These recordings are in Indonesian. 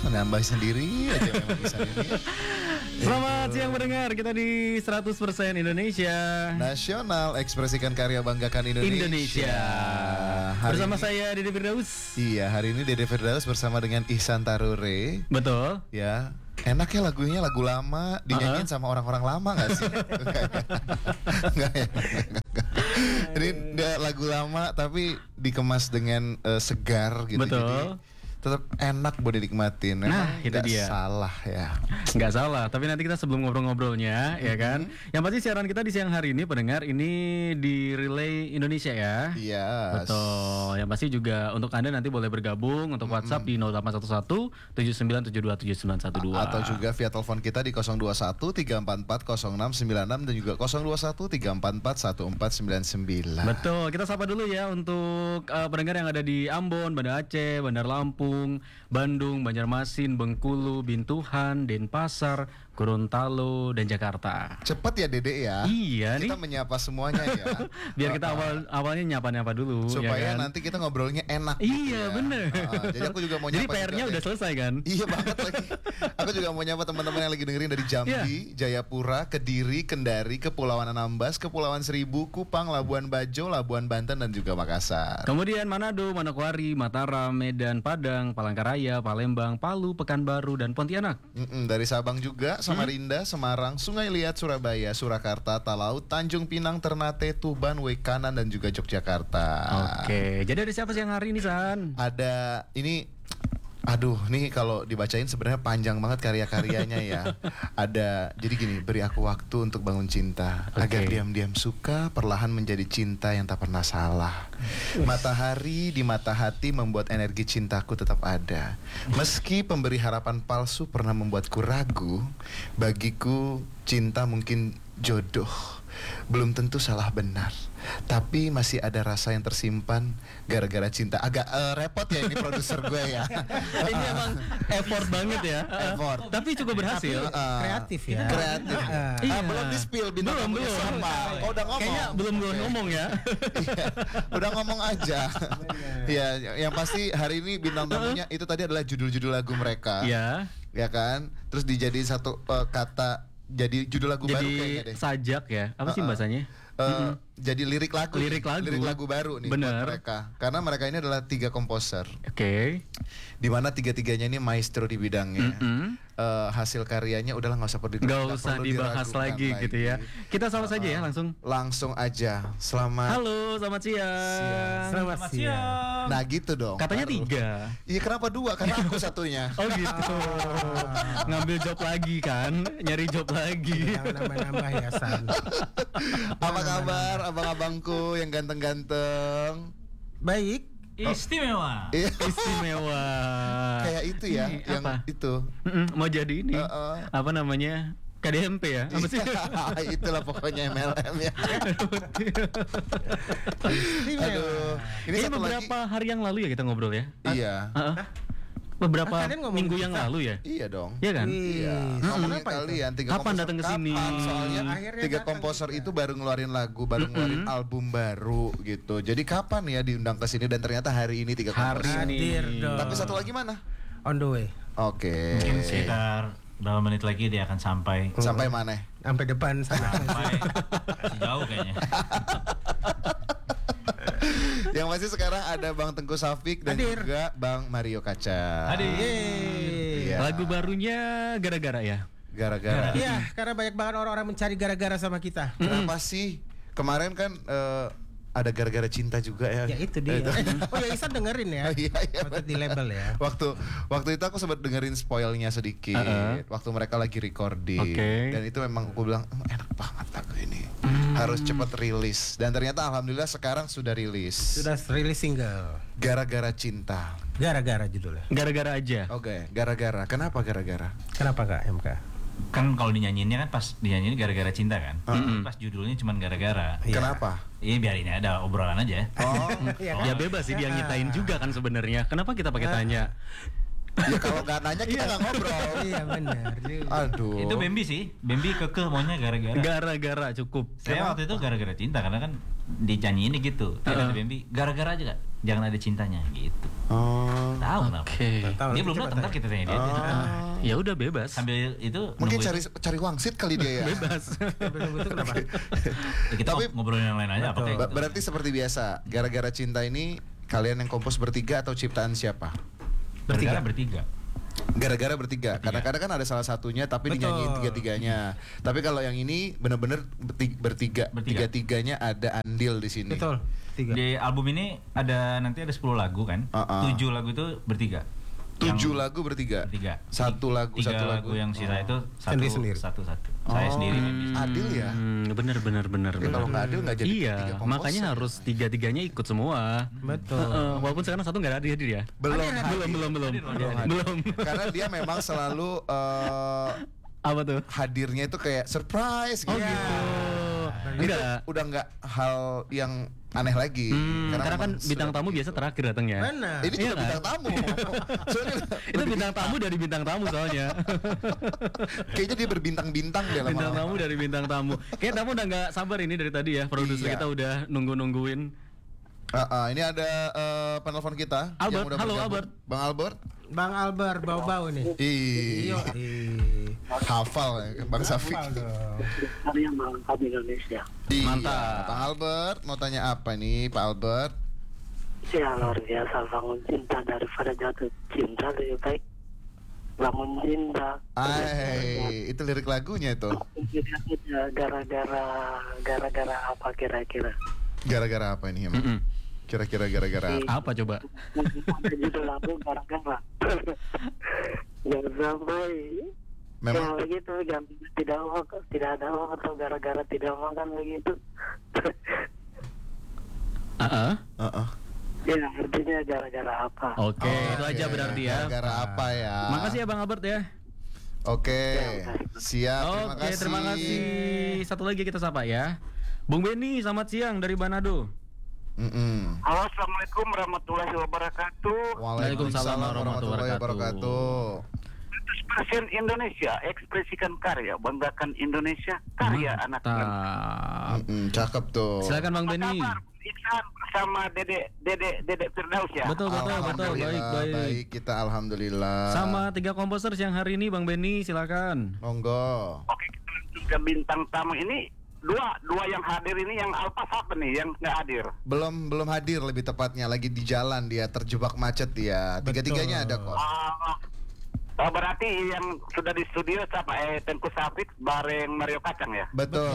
nambah sendiri aja memang bisa ini. Selamat siang pendengar, kita di 100% Indonesia Nasional, ekspresikan karya, banggakan Indonesia. Bersama saya Dede Firdaus. Iya, hari ini Dede Firdaus bersama dengan Ihsan Tarure. Betul. Ya, enak ya lagunya, lagu lama dinyanyiin sama orang-orang lama nggak sih? Enggak ya. Ini lagu lama tapi dikemas dengan segar gitu. Betul. Jadi tetap enak buat dinikmatin. Nah, itu dia. Salah ya. Nggak salah, tapi nanti kita sebelum ngobrol-ngobrolnya, ya kan. Yang pasti siaran kita di siang hari ini, pendengar, ini di Relay Indonesia ya. Iya. Betul. Yang pasti juga untuk Anda nanti boleh bergabung untuk WhatsApp di 0811 7972 7912. Atau juga via telepon kita di 021 344 0696 dan juga 021 344 1499. Betul, kita sapa dulu ya untuk pendengar yang ada di Ambon, Banda Aceh, Bandar Lampung, Bandung, Banjarmasin, Bengkulu, Bintuhan, Denpasar, Gorontalo, dan Jakarta. Cepet ya Dede ya. Iya kita nih. menyapa semuanya ya. Biar kita awalnya nyapa-nyapa dulu supaya ya kan? nanti kita ngobrolnya enak. Iya gitu ya. bener. Jadi aku juga mau Jadi nyapa. PR-nya juga, udah ya. selesai kan? Iya banget lagi. Aku juga mau nyapa teman-teman yang lagi dengerin dari Jambi, Jayapura, Kediri, Kendari, Kepulauan Anambas, Kepulauan Seribu, Kupang, Labuan Bajo, Labuan Banten, dan juga Makassar. Kemudian Manado, Manokwari, Mataram, Medan, Padang, Palangkaraya, Palembang, Palu, Pekanbaru, dan Pontianak. Dari Sabang juga, Samarinda, Semarang, Sungai Liat, Surabaya, Surakarta, Talaut, Tanjung Pinang, Ternate, Tuban, Wekanan, dan juga Yogyakarta. Oke, jadi ada siapa sih yang hari ini, San? Ada ini. Aduh, nih kalau dibacain sebenarnya panjang banget karya-karyanya ya. Ada, jadi gini, beri aku waktu untuk bangun cinta, agar diam-diam suka, perlahan menjadi cinta yang tak pernah salah. Matahari di mata hati membuat energi cintaku tetap ada. Meski pemberi harapan palsu pernah membuatku ragu, bagiku cinta mungkin jodoh, belum tentu salah benar, tapi masih ada rasa yang tersimpan gara-gara cinta. Agak repot ya ini produser gue ya. Ini emang effort banget ya. Effort. Tapi cukup berhasil. Kreatif ya. Kreatif. Iya. Belum di spill bintang Belum. tamunya siapa. Kau udah ngomong. Kayaknya belum ngomong ya. Iya, udah ngomong aja. Iya, yang pasti hari ini bintang tamunya itu tadi adalah judul-judul lagu mereka. Iya. Ya kan? Terus dijadiin satu kata jadi judul lagu baru kayaknya Jadi deh. sajak ya. Apa sih bahasanya? Jadi lirik lagu baru nih Bener. buat mereka, karena mereka ini adalah 3 komposer, Oke. di mana 3-tiganya ini maestro di bidangnya. Hasil karyanya udahlah nggak Usah dibahas lagi gitu ya. Kita sama saja ya langsung aja. Selamat. Halo, selamat siang. Selamat siang. Nah gitu dong. Katanya baru. 3. Iya, kenapa 2? Karena aku satunya. Oh gitu. Ngambil job lagi kan? Nyari job lagi. Jangan nambah-nambah ya, San. Apa kabar abang-abangku yang ganteng-ganteng? Baik. Istimewa. Iya. Istimewa. Kayak itu ya, Ini yang apa? itu. Mau jadi ini. Apa namanya? KDMP ya? Apa sih? Itulah pokoknya MLM ya. Aduh, ini satu beberapa lagi. hari yang lalu ya kita ngobrol ya? Iya. Beberapa Kalian ngomong minggu kita? yang lalu ya? Iya dong. Iya kan? Iya. Ngomongin Kenapa itu? kalian 3 Kapan komposer. datang ke sini? Kapan? Soalnya Akhirnya 3 datang komposer juga. itu baru ngeluarin lagu, baru ngeluarin album baru gitu. Jadi kapan ya diundang ke sini, dan ternyata hari ini 3 komposer. Hadir dong. Tapi satu lagi mana? On the way. Oke. Mungkin sekitar berapa menit lagi dia akan sampai. Sampai mana? Sampai depan sana. Sampai jauh kayaknya. Yang pasti sekarang ada Bang Tengku Safik dan Hadir. juga Bang Mario Kaca. Hadir. Iya. Lagu barunya gara-gara ya? Gara-gara. Iya, karena banyak banget orang-orang mencari gara-gara sama kita. Kenapa sih? Kemarin kan ada gara-gara cinta juga ya. Ya itu dia. Oh ya, Isan dengerin ya. Iya, Waktu di label ya. Waktu itu aku sempat dengerin spoilnya sedikit. Waktu mereka lagi recording. Oke. Dan itu memang aku bilang enak banget lagu ini. Harus cepat rilis. Dan ternyata alhamdulillah sekarang sudah rilis. Sudah rilis single. Gara-gara cinta. Gara-gara judulnya. Gara-gara aja. Oke, gara-gara. Kenapa gara-gara? Kenapa Kak MK? Kan kalau dinyanyiinnya kan pas dinyanyiin gara-gara cinta kan. Pas judulnya cuman gara-gara. Iya. Kenapa? Iya biar ini ada obrolan aja. Oh, Iya Ya kan? bebas sih dia ngitain juga kan sebenarnya. Kenapa kita pakai tanya? Ya kalau nggak nanya kita nggak ngobrol. Iya benar. Aduh. Itu Bambi sih. Bambi kekeh maunya gara-gara. Gara-gara cukup. Saya waktu itu gara-gara cinta karena kan dinyanyiin gitu. Kata Bambi, gara-gara aja Kak. Jangan ada cintanya gitu. Oh. Tahu kenapa? Oke. Dia belum datang kan kita tanya dia. Ya udah bebas. Sambil itu Mungkin nunggu cari wangsit kali dia ya. Bebas. Itu kenapa? kita Tapi- ngobrolin yang lain aja apa kayak gitu. Berarti seperti biasa, gara-gara cinta ini kalian yang kompos bertiga atau ciptaan siapa? Bertiga. Gara-gara bertiga. Kadang-kadang kan ada salah satunya tapi Betul. dinyanyiin tiga-tiganya. Tapi kalau yang ini benar-benar bertiga. Bertiga. Tiga-tiganya ada andil di sini. Betul. 3. Di album ini nanti ada 10 lagu kan. 7 lagu itu bertiga. 7 lagu bertiga. Bertiga. Satu lagu, 3 satu lagu lagu. yang sisa itu satu Sendiri-sendiri. satu. Saya sendiri. Adil ya. Bener. Ya, kalau nggak adil nggak jadi Iya, tiga komposer. makanya harus tiga-tiganya ikut semua. Betul. Walaupun sekarang satu nggak ada hadir ya. Belum Belum. Karena dia memang selalu Apa tuh? hadirnya itu kayak surprise gitu. Oh gitu. Itu Enggak. udah nggak hal yang aneh lagi. Karena kan memang bintang sudah tamu biasa terakhir datangnya. Benar. Ini Iya juga kan? bintang tamu. Soalnya Itu bintang tamu dari bintang tamu soalnya. kayaknya dia berbintang-bintang deh Bintang lama-lama. tamu dari bintang tamu. Kayak tamu udah nggak sabar ini dari tadi ya. Produser Iya. kita udah nungguin. Ini ada penelpon kita Albert, yang udah halo, bergabung. Albert. Bang Albert. Bang Albert bau-bau nih. Iya. Hafal ya, Bang Safi. Hari yang mengangkat Indonesia. Iya. Mantap. Bang Albert mau tanya apa nih, Pak Albert? Ya luar biasa, bangun cinta daripada jatuh cinta lebih baik bangun cinta. Itu lirik lagunya itu. Gara-gara apa kira-kira? Gara-gara apa ini emang? Mm-mm. Kira-kira gara-gara apa? Apa coba? Ada judul lagu gara-gara. Jangan sampai Memang ya begitu, tidak ada uang atau gara-gara tidak makan begitu. Heeh. Ya artinya gara-gara apa? Oke, itu aja berarti ya. Gara-gara apa ya? Makasih ya Bang Albert ya. Oke. Siap, Oke, terima kasih. Satu lagi kita sapa ya. Bung Benny, selamat siang dari Manado. Halo, assalamualaikum warahmatullahi wabarakatuh. Waalaikumsalam warahmatullahi wabarakatuh. 100% Indonesia, ekspresikan karya, banggakan Indonesia, karya anak bangsa. Mantap. Cakep tuh. Silakan Bang Apa Benny. kabar, Iksan sama Dede Firdaus ya? Betul, Alhamdulillah, baik. Kita alhamdulillah. Sama 3 komposer siang hari ini Bang Benny, silakan. Monggo. Oke, kita langsung ke bintang tamu ini. Dua yang hadir ini, yang Alpas apa nih yang nggak hadir? Belum hadir lebih tepatnya, lagi di jalan dia, terjebak macet dia. Tiga-tiganya ada kok. Berarti yang sudah di studio siapa? Tengku Safik bareng Mario Kacang ya? Betul.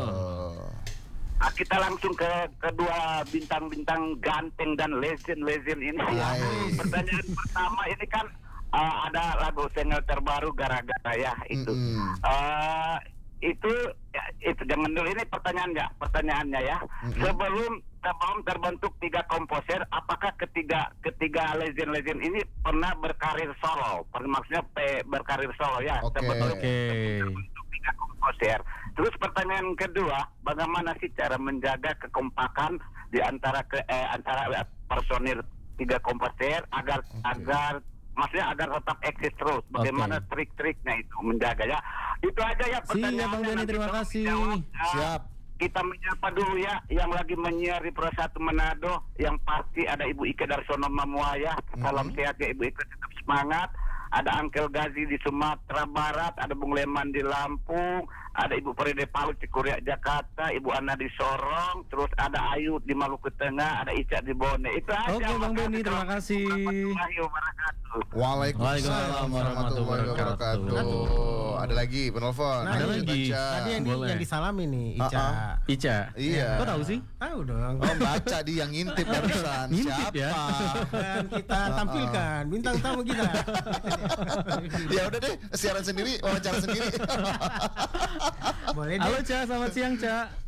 Kita langsung ke kedua bintang-bintang ganteng dan legend ini. Baik. Pertanyaan pertama ini kan ada lagu single terbaru gara-gara ya itu. Itu jangan dulu, ini pertanyaannya ya. Sebelum terbentuk 3 komposer, apakah ketiga legend ini pernah berkarir solo? Maksudnya berkarir solo ya. Oke. Sebelum Oke. terbentuk 3 komposer. Terus pertanyaan kedua, bagaimana sih cara menjaga kekompakan di antara personil 3 komposer agar maksudnya agar tetap eksis terus. Bagaimana trik-triknya itu menjaga ya. Itu aja ya pertanyaannya. Siap Bang Benny, nanti terima tolong kasih. dijawab. Siap. Kita menyapa dulu ya yang lagi menyiar di Pro 1 Manado. Yang pasti ada Ibu Ike Darsono Mamuaya. Salam sehat ya Ibu Ike, tetap semangat. Ada Angkel Gazi di Sumatera Barat, ada Bung Leman di Lampung, ada Ibu Frede Palu di Kuriak Jakarta, Ibu Ana di Sorong, terus ada Ayu di Maluku Tengah, ada Ica di Bone. Itu aja. Oke, Bang Benny, terima kasih. Warahmatullahi wabarakatuh. Waalaikumsalam warahmatullahi wabarakatuh. Ada lagi penelpon. Ada lagi. Tadi yang Boleh. disalami nih, Ica. Ica. Iya. Kok tahu sih? Tahu dong. Oh, baca dia yang ngintip barusan. Ngintip ya. Siapa? Dan kita tampilkan bintang tamu kita. Ya udah deh, siaran sendiri, wawancara sendiri. Boleh Halo deh. Ca, selamat siang Ca.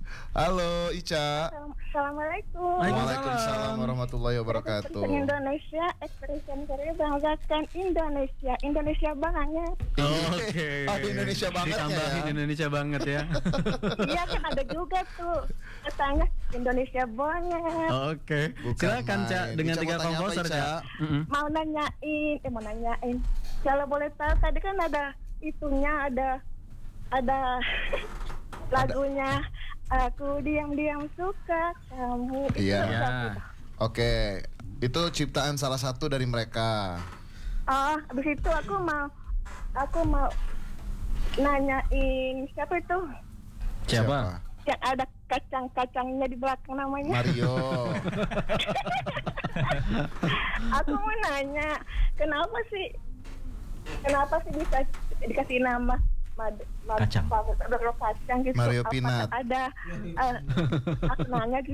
Halo Ica. Assalamualaikum. Waalaikumsalam warahmatullahi wabarakatuh. Expression Indonesia, expression Korea banggakan Indonesia, Indonesia banget. Oke. Ada Indonesia bangetnya Ditambahin ya. Indonesia banget ya. Iya kan ada juga tuh katanya Indonesia banget. Oke. Bukan Silakan Ca main. dengan Ica 3 mau tanya apa, komposer Ica? Ca. Mm-mm. Mau nanyain. Kalau boleh tahu tadi kan ada itunya ada lagunya aku diam-diam suka kamu. Itu Iya. Ya. Oke, itu ciptaan salah satu dari mereka. Habis itu aku mau nanyain siapa itu Siapa? yang ada kacang-kacangnya di belakang namanya. Mario. Aku mau nanya, kenapa sih bisa dikasih nama Kacang. kacang gitu? Mario Apa Pinat. ada aku nanya gitu.